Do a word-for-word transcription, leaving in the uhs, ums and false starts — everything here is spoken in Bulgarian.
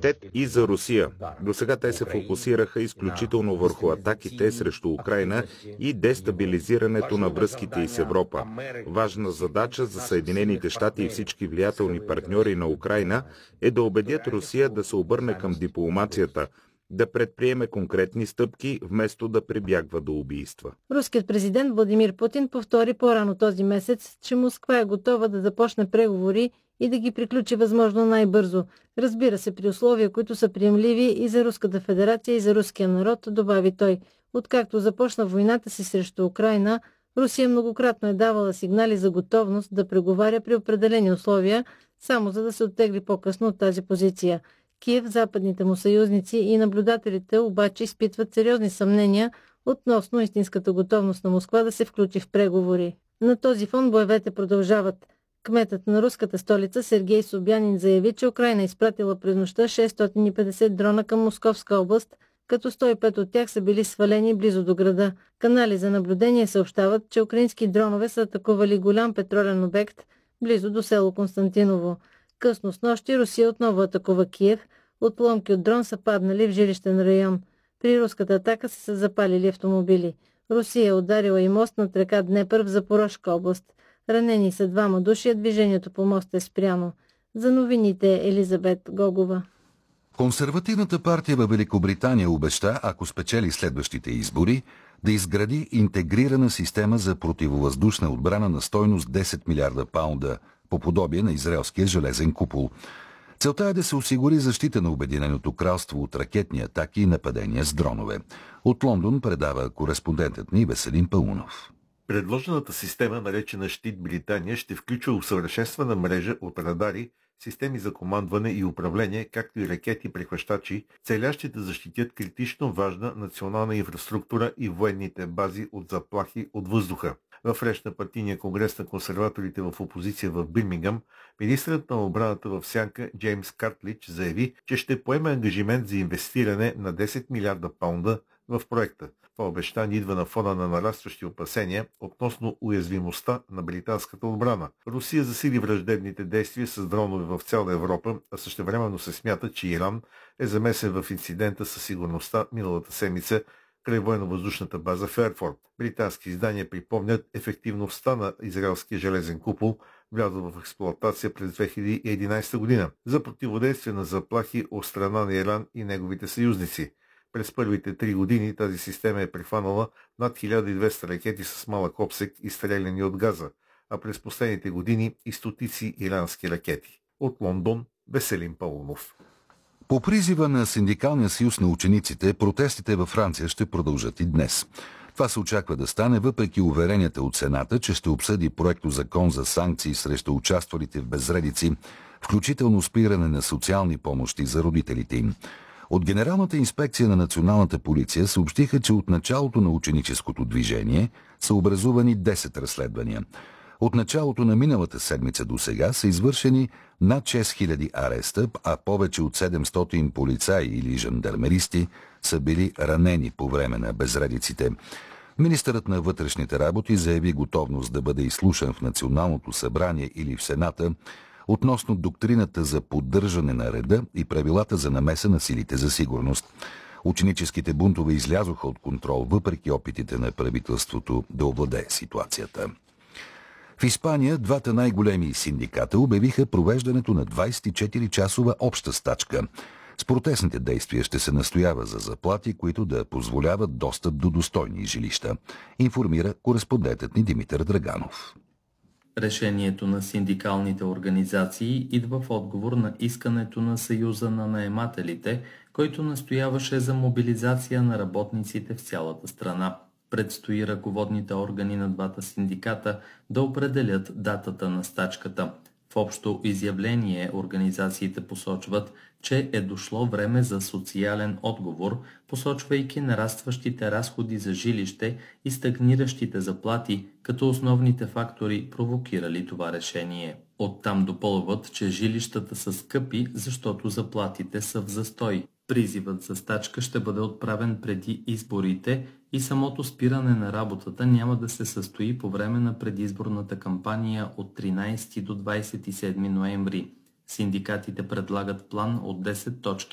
приоритет и за Русия. До сега те се фокусираха изключително върху атаките срещу Украйна и дестабилизирането на връзките и с Европа. Важна задача за Съединените щати и всички влиятелни партньори на Украйна е да убедят Русия да се обърне към дипломацията, да предприеме конкретни стъпки, вместо да прибягва до убийства. Руският президент Владимир Путин повтори по-рано този месец, че Москва е готова да започне преговори и да ги приключи възможно най-бързо. Разбира се, при условия, които са приемливи и за Руската федерация, и за руския народ, добави той. Откакто започна войната си срещу Украйна, Русия многократно е давала сигнали за готовност да преговаря при определени условия, само за да се оттегли по-късно от тази позиция. Киев, западните му съюзници и наблюдателите обаче изпитват сериозни съмнения относно истинската готовност на Москва да се включи в преговори. На този фон боевете продължават. Кметът на руската столица Сергей Собянин заяви, че Украйна изпратила през нощта шестстотин и петдесет дрона към Московска област, като сто и пет от тях са били свалени близо до града. Канали за наблюдение съобщават, че украински дронове са атакували голям петролен обект близо до село Константиново. Късно с нощи Русия отново атакува Киев. Отломки от дрон са паднали в жилищен район. При руската атака са запалили автомобили. Русия е ударила и мост над река Днепър в Запорожка област. Ранени са двама души, а движението по моста е спряно. За новините Елизабет Гогова. Консервативната партия във Великобритания обеща, ако спечели следващите избори, да изгради интегрирана система за противовъздушна отбрана на стойност десет милиарда паунда, по подобие на израелския железен купол. Целта е да се осигури защита на Обединеното кралство от ракетни атаки и нападения с дронове. От Лондон предава кореспондентът ни Веселин Паунов. Предложената система, наречена Щит Британия, ще включва усъвършенствана мрежа от радари, системи за командване и управление, както и ракети-прехващачи, целящи да защитят критично важна национална инфраструктура и военните бази от заплахи от въздуха. В реч на партийния конгрес на консерваторите в опозиция в Бирмингам, министърът на отбраната в сянка Джеймс Картлич заяви, че ще поеме ангажимент за инвестиране на десет милиарда паунда в проекта. Това обещание идва на фона на нарастващи опасения относно уязвимостта на британската отбрана. Русия засили враждебните действия с дронове в цяла Европа, а същевременно се смята, че Иран е замесен в инцидента със сигурността миналата седмица край военно-въздушната база в Ерфорд. Британски издания припомнят ефективността на израелския железен купол, влязъл в експлоатация през две хиляди и единадесета година, за противодействие на заплахи от страна на Иран и неговите съюзници. През първите три години тази система е прихванала над хиляда и двеста ракети с малък обсек, изстреляни от Газа, а през последните години и стотици ирански ракети. От Лондон Веселин Паунов. По призива на Синдикалния съюз на учениците, протестите във Франция ще продължат и днес. Това се очаква да стане въпреки уверенията от Сената, че ще обсъди проекто закон за санкции срещу участвалите в безредици, включително спиране на социални помощи за родителите им. От Генералната инспекция на националната полиция съобщиха, че от началото на ученическото движение са образувани десет разследвания. От началото на миналата седмица до сега са извършени над шест хиляди ареста, а повече от седемстотин полицаи или жандармеристи са били ранени по време на безредиците. Министърът на вътрешните работи заяви готовност да бъде изслушан в Националното събрание или в Сената относно доктрината за поддържане на реда и правилата за намеса на силите за сигурност. Ученическите бунтове излязоха от контрол, въпреки опитите на правителството да овладее ситуацията. В Испания двата най-големи синдиката обявиха провеждането на двадесет и четири часова обща стачка. С протестните действия ще се настоява за заплати, които да позволяват достъп до достойни жилища, информира кореспондентът ни Димитър Драганов. Решението на синдикалните организации идва в отговор на искането на Съюза на наемателите, който настояваше за мобилизация на работниците в цялата страна. Предстои ръководните органи на двата синдиката да определят датата на стачката. В общо изявление организациите посочват, че е дошло време за социален отговор, посочвайки нарастващите разходи за жилище и стагниращите заплати като основните фактори, провокирали това решение. Оттам допълват, че жилищата са скъпи, защото заплатите са в застой. Призивът за стачка ще бъде отправен преди изборите и самото спиране на работата няма да се състои по време на предизборната кампания от тринадесети до двадесет и седми ноември. Синдикатите предлагат план от десет точки